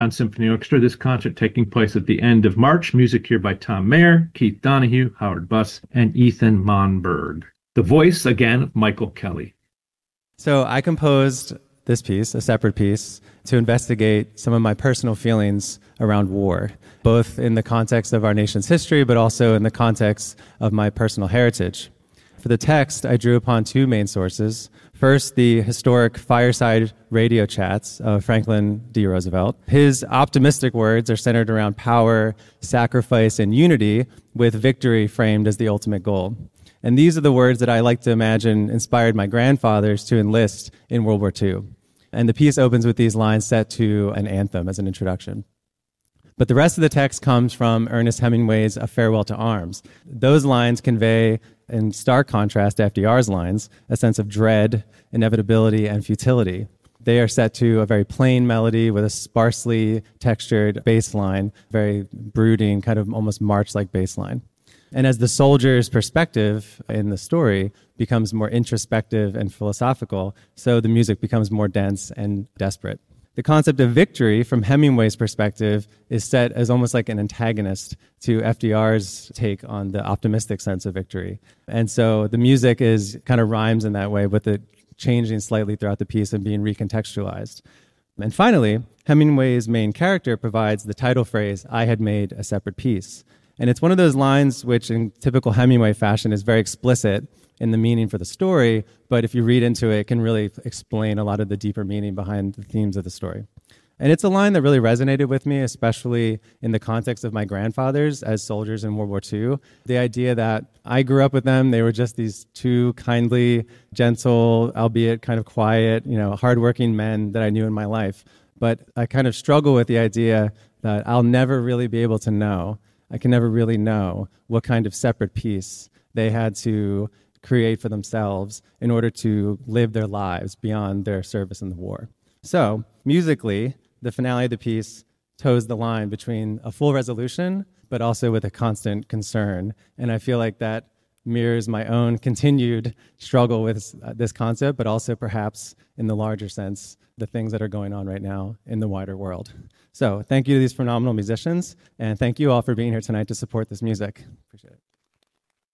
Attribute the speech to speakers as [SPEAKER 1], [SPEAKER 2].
[SPEAKER 1] Symphony Orchestra. This concert taking place at the end of March. Music here by Tom Mayer, Keith Donahue, Howard Buss, and Ethan Monberg. The voice, again, of Michael Kelly.
[SPEAKER 2] So I composed this piece, a separate piece, to investigate some of my personal feelings around war, both in the context of our nation's history, but also in the context of my personal heritage. For the text, I drew upon two main sources. First, the historic fireside radio chats of Franklin D. Roosevelt. His optimistic words are centered around power, sacrifice, and unity, with victory framed as the ultimate goal. And these are the words that I like to imagine inspired my grandfathers to enlist in World War II. And the piece opens with these lines set to an anthem as an introduction. But the rest of the text comes from Ernest Hemingway's A Farewell to Arms. Those lines convey, in stark contrast to FDR's lines, a sense of dread, inevitability, and futility. They are set to a very plain melody with a sparsely textured bass line, very brooding, kind of almost march-like bass line. And as the soldier's perspective in the story becomes more introspective and philosophical, so the music becomes more dense and desperate. The concept of victory, from Hemingway's perspective, is set as almost like an antagonist to FDR's take on the optimistic sense of victory. And so the music is kind of rhymes in that way, with it changing slightly throughout the piece and being recontextualized. And finally, Hemingway's main character provides the title phrase, "I had made a separate piece." And it's one of those lines which, in typical Hemingway fashion, is very explicit in the meaning for the story, but if you read into it, it can really explain a lot of the deeper meaning behind the themes of the story. And it's a line that really resonated with me, especially in the context of my grandfathers as soldiers in World War II. The idea that I grew up with them, they were just these two kindly, gentle, albeit kind of quiet, hardworking men that I knew in my life. But I kind of struggle with the idea that I'll never really be able to know. I can never really know what kind of separate piece they had to create for themselves in order to live their lives beyond their service in the war. So, musically, the finale of the piece toes the line between a full resolution, but also with a constant concern. And I feel like that mirrors my own continued struggle with this concept, but also perhaps in the larger sense, the things that are going on right now in the wider world. So thank you to these phenomenal musicians, and thank you all for being here tonight to support this music. Appreciate it.